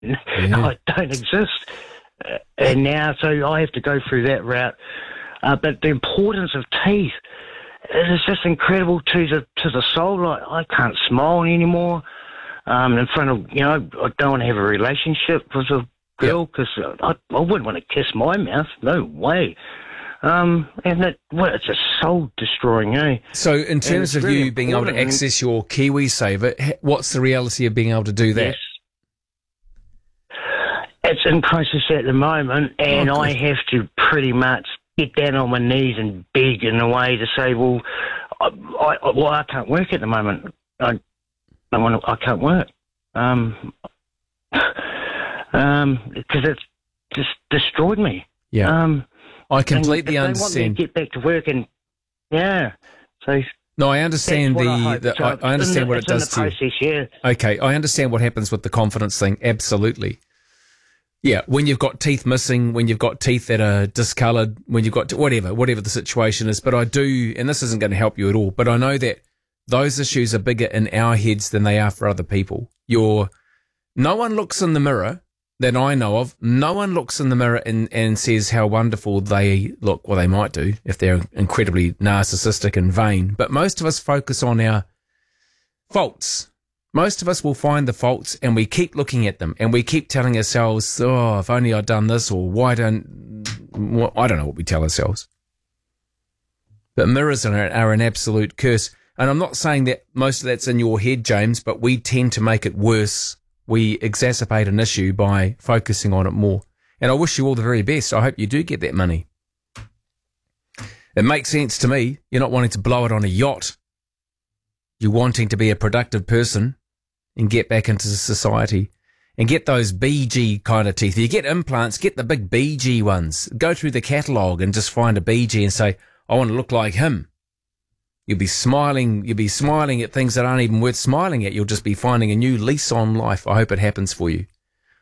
I don't exist. And now, so I have to go through that route. But the importance of teeth is just incredible to the soul. Like, I can't smile anymore in front of, I don't want to have a relationship with a girl because I wouldn't want to kiss my mouth. No way. And it's just soul destroying, eh? So in terms of you being able to access your KiwiSaver, what's the reality of being able to do that? Yes. It's in process at the moment, and I have to pretty much get down on my knees and beg in a way to say, well, I can't work at the moment. I can't work. Because it's just destroyed me. Yeah. I completely and understand. They want me to get back to work, and so. No, I understand I understand what it does to you. Process, yeah. Okay, I understand what happens with the confidence thing. Absolutely. Yeah, when you've got teeth missing, when you've got teeth that are discoloured, when you've got whatever the situation is. But I do, and this isn't going to help you at all, but I know that those issues are bigger in our heads than they are for other people. No one looks in the mirror that I know of. No one looks in the mirror and says how wonderful they look. Well, they might do if they're incredibly narcissistic and vain. But most of us focus on our faults. Most of us will find the faults and we keep looking at them and we keep telling ourselves, oh, if only I'd done this, or I don't know what we tell ourselves. But mirrors are an absolute curse. And I'm not saying that most of that's in your head, James, but we tend to make it worse. We exacerbate an issue by focusing on it more. And I wish you all the very best. I hope you do get that money. It makes sense to me. You're not wanting to blow it on a yacht. You're wanting to be a productive person and get back into society and get those BG kind of teeth. You get implants, get the big BG ones. Go through the catalogue and just find a BG and say, I want to look like him. You'll be smiling at things that aren't even worth smiling at. You'll just be finding a new lease on life. I hope it happens for you.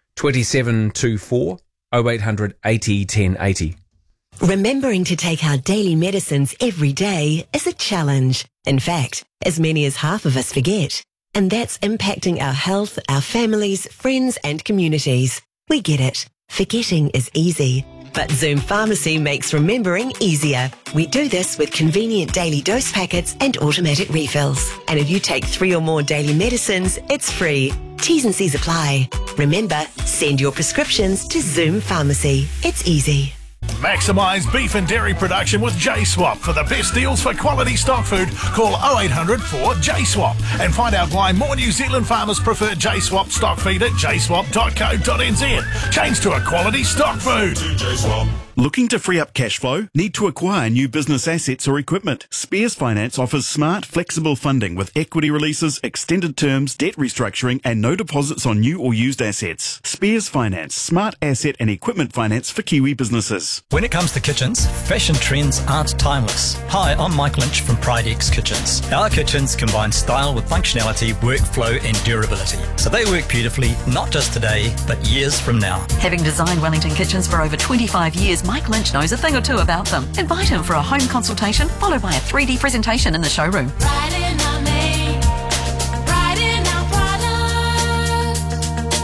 2724 0800 80 1080. Remembering to take our daily medicines every day is a challenge. In fact, as many as half of us forget. And that's impacting our health, our families, friends and communities. We get it. Forgetting is easy. But Zoom Pharmacy makes remembering easier. We do this with convenient daily dose packets and automatic refills. And if you take 3 or more daily medicines, it's free. T's and C's apply. Remember, send your prescriptions to Zoom Pharmacy. It's easy. Maximise beef and dairy production with J-Swap. For the best deals for quality stock food, call 0800 4JSWAP and find out why more New Zealand farmers prefer J-Swap stock feed at jswap.co.nz. Change to a quality stock food. Looking to free up cash flow? Need to acquire new business assets or equipment? Spears Finance offers smart, flexible funding with equity releases, extended terms, debt restructuring and no deposits on new or used assets. Spears Finance, smart asset and equipment finance for Kiwi businesses. When it comes to kitchens, fashion trends aren't timeless. Hi, I'm Mike Lynch from PrideX Kitchens. Our kitchens combine style with functionality, workflow and durability. So they work beautifully, not just today, but years from now. Having designed Wellington kitchens for over 25 years, Mike Lynch knows a thing or two about them. Invite him for a home consultation, followed by a 3D presentation in the showroom. Right in our name, right in our product.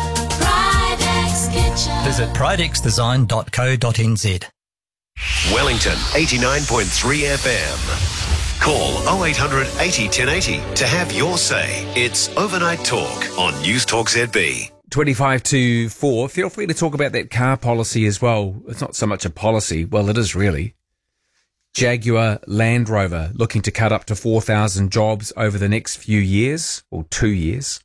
PrideX Kitchen. Visit pridexdesign.co.nz. Wellington 89.3 FM. Call 0800 80 1080 to have your say. It's Overnight Talk on News Talk ZB. 25 to 4. Feel free to talk about that car policy as well. It's not so much a policy. Well, it is really. Jaguar Land Rover looking to cut up to 4,000 jobs over the next few years, or 2 years.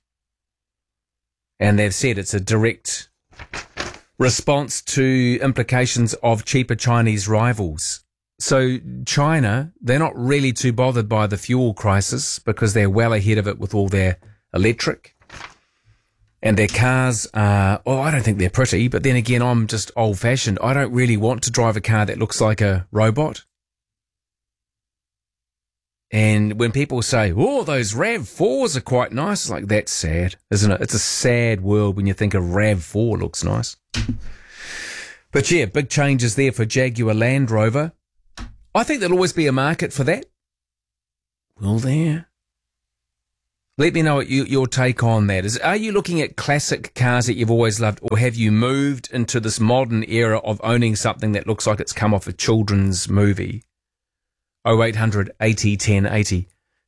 And they've said it's a direct response to implications of cheaper Chinese rivals. So China, they're not really too bothered by the fuel crisis because they're well ahead of it with all their electric. And their cars are, I don't think they're pretty, but then again, I'm just old-fashioned. I don't really want to drive a car that looks like a robot. And when people say, those RAV4s are quite nice, it's like, that's sad, isn't it? It's a sad world when you think a RAV4 looks nice. But yeah, big changes there for Jaguar Land Rover. I think there'll always be a market for that. Will there? Let me know what your take on that is. Are you looking at classic cars that you've always loved, or have you moved into this modern era of owning something that looks like it's come off a children's movie? 0800 80 10 80.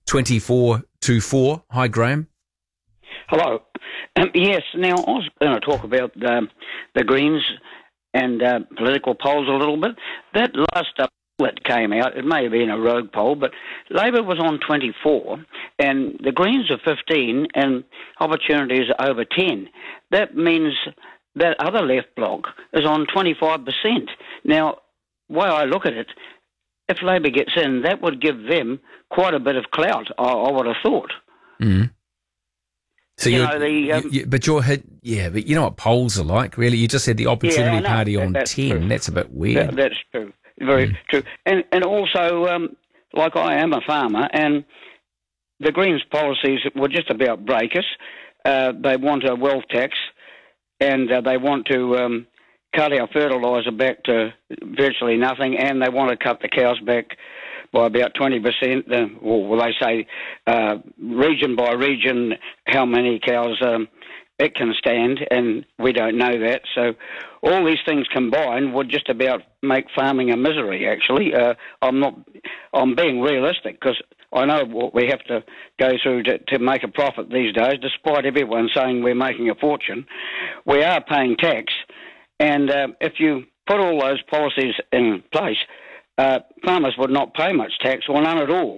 2424. Hi, Graham. Hello. Yes, now I was going to talk about the Greens and political polls a little bit. That last that came out, it may have been a rogue poll, but Labor was on 24 and the Greens are 15 and Opportunities are over 10. That means that other left bloc is on 25%. Now, the way I look at it, if Labor gets in, that would give them quite a bit of clout, I would have thought. Mm. So but you know what polls are like, really. You just said the Opportunity Party on 10. True. That's a bit weird. That's true. Very true. And also, like I am a farmer, and the Greens' policies were just about break us. They want a wealth tax, and they want to cut our fertiliser back to virtually nothing, and they want to cut the cows back by about 20%. Well, they say region by region how many cows it can stand, and we don't know that. So all these things combined would just about make farming a misery, actually. I'm being realistic because I know what we have to go through to make a profit these days, despite everyone saying we're making a fortune. We are paying tax, and if you put all those policies in place, farmers would not pay much tax or none at all.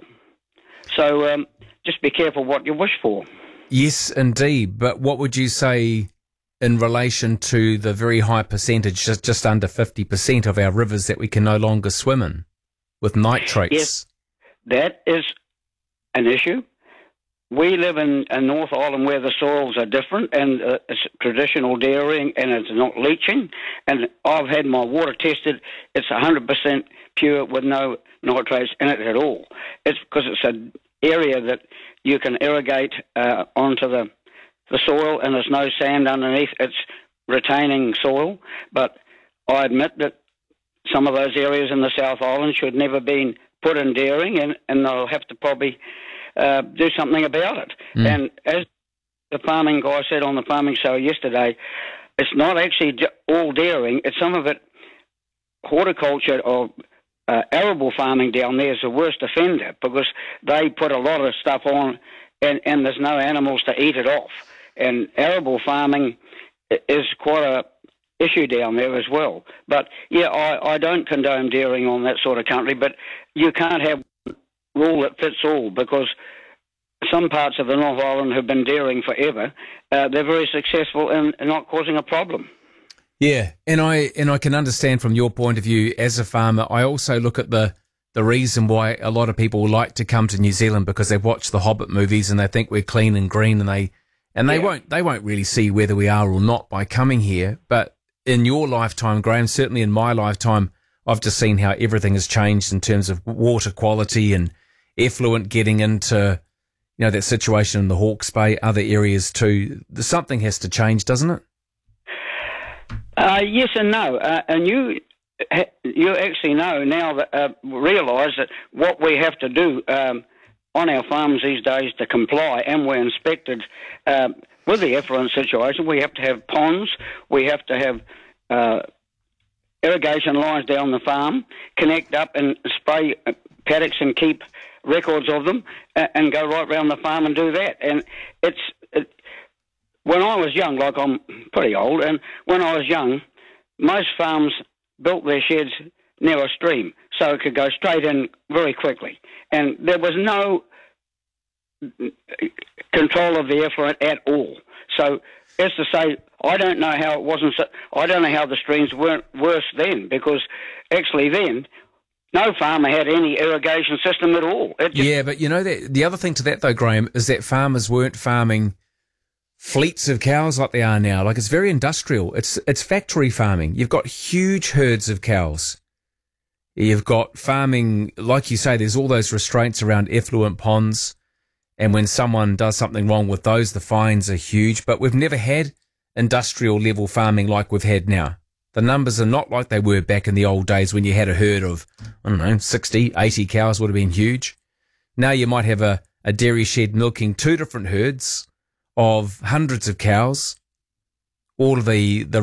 So just be careful what you wish for. Yes, indeed. But what would you say in relation to the very high percentage, just under 50% of our rivers that we can no longer swim in with nitrates? Yes, that is an issue. We live in North Island where the soils are different and it's traditional dairying and it's not leaching. And I've had my water tested. It's 100% pure with no nitrates in it at all. It's because it's an area that you can irrigate onto the soil and there's no sand underneath. It's retaining soil. But I admit that some of those areas in the South Island should never been put in dairying and they'll have to probably do something about it. And as the farming guy said on the farming show yesterday, it's not actually all dairying. It's some of it horticulture or arable farming down there is the worst offender because they put a lot of stuff on and there's no animals to eat it off. And arable farming is quite a issue down there as well. But, yeah, I don't condone dairying on that sort of country, but you can't have rule that fits all because some parts of the North Island have been dairying forever. They're very successful in not causing a problem. Yeah, and I can understand from your point of view as a farmer. I also look at the reason why a lot of people like to come to New Zealand because they've watched the Hobbit movies and they think we're clean and green and they won't really see whether we are or not by coming here. But in your lifetime, Graham, certainly in my lifetime, I've just seen how everything has changed in terms of water quality and effluent getting into, that situation in the Hawke's Bay, other areas too. Something has to change, doesn't it? Yes and no. And you actually know now that realise that what we have to do on our farms these days to comply, and we're inspected with the effluent situation. We have to have ponds. We have to have irrigation lines down the farm, connect up and spray paddocks and keep records of them, and go right round the farm and do that. And when I was young, like I'm pretty old, and when I was young, most farms built their sheds near a stream so it could go straight in very quickly. And there was no control of the effluent at all. So, as to say, I don't know how it wasn't. I don't know how the streams weren't worse then, because actually then no farmer had any irrigation system at all. But the other thing to that though, Graham, is that farmers weren't farming fleets of cows like they are now. Like, it's very industrial. It's factory farming. You've got huge herds of cows. You've got farming, like you say, there's all those restraints around effluent ponds. And when someone does something wrong with those, the fines are huge. But we've never had industrial level farming like we've had now. The numbers are not like they were back in the old days when you had a herd of, 60, 80 cows would have been huge. Now you might have a a dairy shed milking 2 different herds of hundreds of cows, all of the